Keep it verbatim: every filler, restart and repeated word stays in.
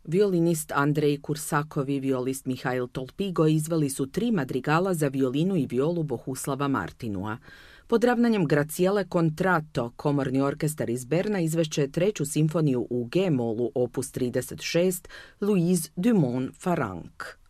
Violinist Andrej Kursakov i violist Mihail Tolpigo izveli su tri madrigala za violinu i violu Bohuslava Martinua. Pod ravnanjem Graciele Contratto, komorni orkestar iz Berna izvešće treću simfoniju u G-molu opus trideset šest Louise Dumont Farranc.